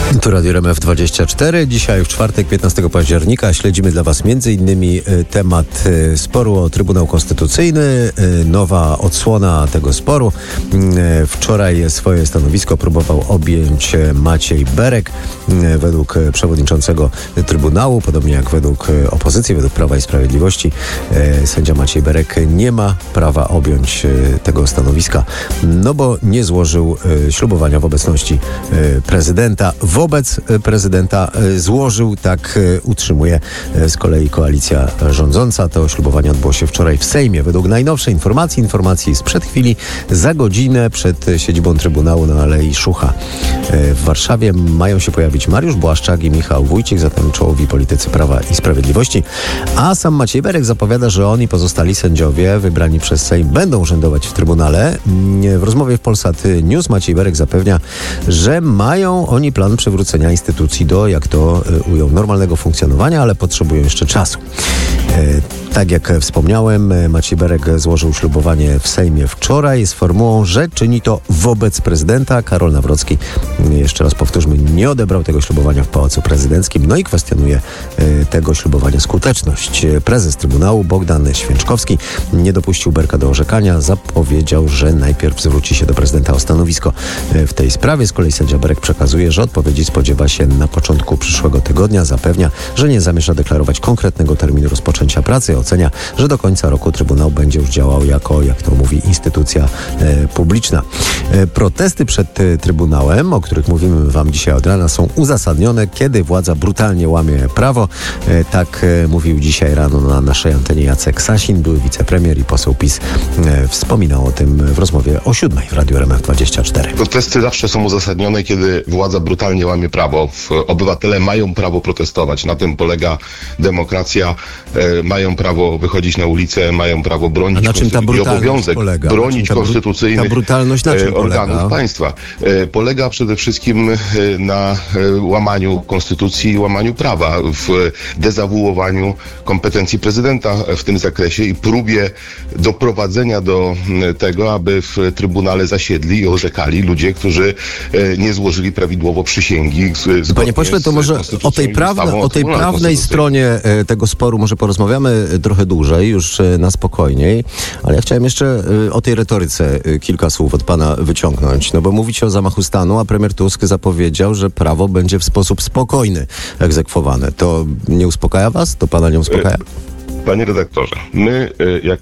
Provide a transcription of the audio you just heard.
Tu Radio RMF24. Dzisiaj w czwartek, 15 października śledzimy dla Was m.in. temat sporu o Trybunał Konstytucyjny. Nowa odsłona tego sporu. Wczoraj swoje stanowisko próbował objąć Maciej Berek. Według przewodniczącego Trybunału, podobnie jak według opozycji, według Prawa i Sprawiedliwości, sędzia Maciej Berek nie ma prawa objąć tego stanowiska, no bo nie złożył ślubowania w obecności prezydenta. Wobec prezydenta złożył, tak utrzymuje z kolei koalicja rządząca. To ślubowanie odbyło się wczoraj w Sejmie. Według najnowszej informacji sprzed chwili, za godzinę przed siedzibą Trybunału na Alei Szucha w Warszawie mają się pojawić Mariusz Błaszczak i Michał Wójcik, zatem czołowi politycy Prawa i Sprawiedliwości. A sam Maciej Berek zapowiada, że on i pozostali sędziowie wybrani przez Sejm będą urzędować w Trybunale. W rozmowie w Polsat News Maciej Berek zapewnia, że mają oni plan przywrócenia instytucji do, jak to ujął, normalnego funkcjonowania, ale potrzebują jeszcze czasu. Tak jak wspomniałem, Maciej Berek złożył ślubowanie w Sejmie wczoraj z formułą, że czyni to wobec prezydenta. Karol Nawrocki, jeszcze raz powtórzmy, nie odebrał tego ślubowania w Pałacu Prezydenckim, no i kwestionuje tego ślubowania skuteczność. Prezes Trybunału Bogdan Święczkowski nie dopuścił Berka do orzekania, zapowiedział, że najpierw zwróci się do prezydenta o stanowisko w tej sprawie. Z kolei sędzia Berek przekazuje, że odpowiedzi spodziewa się na początku przyszłego tygodnia. Zapewnia, że nie zamierza deklarować konkretnego terminu rozpoczęcia pracy. Ocenia, że do końca roku Trybunał będzie już działał jako, jak to mówi, instytucja publiczna. Protesty przed Trybunałem, o których mówimy Wam dzisiaj od rana, są uzasadnione, kiedy władza brutalnie łamie prawo. Tak mówił dzisiaj rano na naszej antenie Jacek Sasin, były wicepremier i poseł PiS. Wspominał o tym w rozmowie o 7 w Radiu RMF24. Protesty zawsze są uzasadnione, kiedy władza brutalnie łamie prawo. Obywatele mają prawo protestować. Na tym polega demokracja. Mają prawo wychodzić na ulicę, mają prawo bronić konstytucji, obowiązek polega? Bronić konstytucyjnych organów państwa. Polega przede wszystkim na łamaniu konstytucji i łamaniu prawa, w dezawuowaniu kompetencji prezydenta w tym zakresie i próbie doprowadzenia do tego, aby w Trybunale zasiedli i orzekali ludzie, którzy nie złożyli prawidłowo przysięgi. Panie pośle, to może o tej prawnej stronie tego sporu może porozmawiamy trochę dłużej, już na spokojniej, ale ja chciałem jeszcze o tej retoryce kilka słów od pana wyciągnąć, no bo mówicie o zamachu stanu, a premier Tusk zapowiedział, że prawo będzie w sposób spokojny egzekwowane. To nie uspokaja was? To pana nie uspokaja? Panie redaktorze, my jak